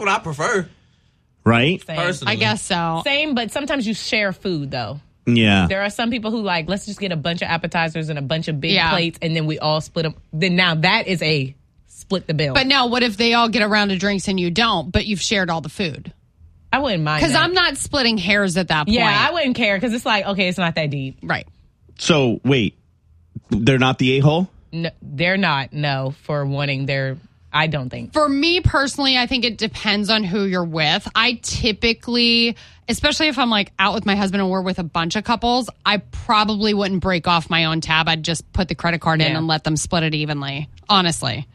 what I prefer. Right? Same. Personally. I guess so. Same, but sometimes you share food, though. Yeah. There are some people who like, let's just get a bunch of appetizers and a bunch of big Yeah. plates, and then we all split them. Then now that is a split the bill. But now, what if they all get a round of drinks and you don't, but you've shared all the food? I wouldn't mind Because that. I'm not splitting hairs at that point. Yeah, I wouldn't care because it's like, okay, it's not that deep. Right. So, wait. They're not the a-hole? No, they're not, no, for wanting their... I don't think. For me personally, I think it depends on who you're with. I typically, especially if I'm like out with my husband and we're with a bunch of couples, I probably wouldn't break off my own tab. I'd just put the credit card in Yeah. and let them split it evenly, honestly.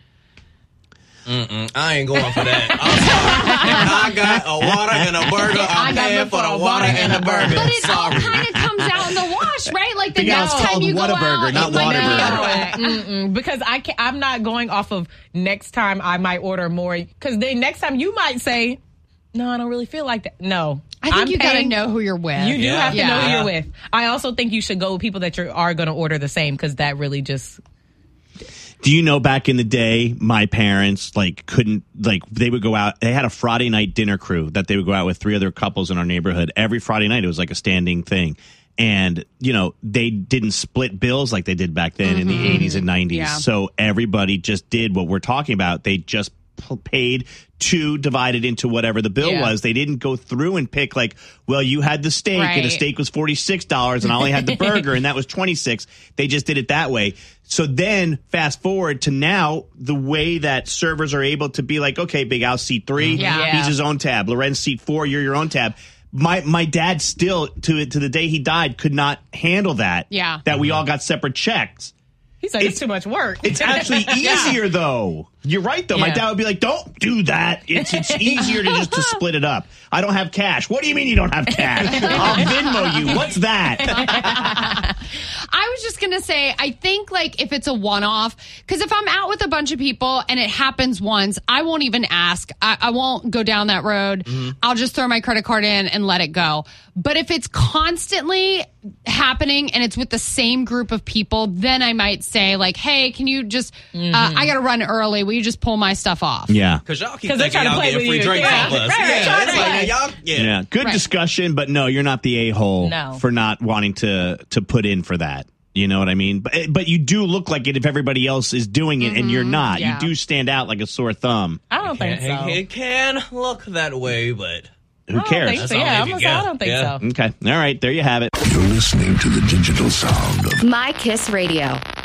I ain't going for that. I'm sorry. If I got a water and a burger, I'm paying for the water and the burger. But it all Sorry. kind of comes out in the wash, right? Like the Yeah, next it's time called you go Whataburger, out, not it might be Whataburger. Because I'm not going off of next time I might order more. Because then next time you might say, no, I don't really feel like that. No. I think I'm you got to paying- know who you're with. You do have to know who Yeah. you're with. I also think you should go with people that you are going to order the same because that really just... Do you know back in the day, my parents couldn't they would go out. They had a Friday night dinner crew that they would go out with 3 other couples in our neighborhood every Friday night. It was like a standing thing. And, they didn't split bills like they did back then in the 80s and 90s. Yeah. So everybody just did what we're talking about. They just paid 2 divided into whatever the bill Yeah. was. They didn't go through and pick well, you had the steak and the Right. steak was $46 and I only had the burger and that was $26. They just did it that way. So then fast forward to now, the way that servers are able to be like, okay, Big Al, seat 3, Yeah. he's his own tab. Lorenz, seat 4, you're your own tab. My dad still, to the day he died, could not handle that. Yeah. That we all got separate checks. He's like, it's too much work. It's actually easier, though. You're right, though. My Yeah. dad would be like, don't do that. It's easier to split it up. I don't have cash. What do you mean you don't have cash? I'll Venmo you. What's that? I was just going to say, I think if it's a one-off, because if I'm out with a bunch of people and it happens once, I won't even ask. I won't go down that road. Mm-hmm. I'll just throw my credit card in and let it go. But if it's constantly happening and it's with the same group of people, then I might say hey, can you just, I got to run early. Will you just pull my stuff off? Yeah. Because y'all keep 'Cause they're thinking trying to y'all play getting with free you. drinks Yeah. off us. Right, Yeah, trying it's to like, play. y'all, Yeah, good Right. discussion, but no, you're not the a-hole No. for not wanting to put in for that. You know what I mean? But you do look like it if everybody else is doing it and you're not. yeah. You do stand out like a sore thumb. I don't think so. It can look that way, but Who I don't cares? think so. That's all Yeah, maybe, I'm gonna say I don't think yeah. so. Okay. All right. There you have it. You're listening to the digital sound of My Kiss Radio.